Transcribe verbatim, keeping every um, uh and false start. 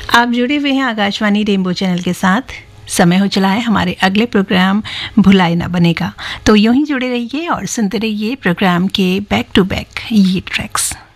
आप जुड़े हुए हैं आकाशवाणी रेनबो चैनल के साथ। समय हो चला है हमारे अगले प्रोग्राम भुलाए ना बनेगा, तो यूं ही जुड़े रहिए और सुनते रहिए प्रोग्राम के बैक टू बैक ये ट्रैक्स।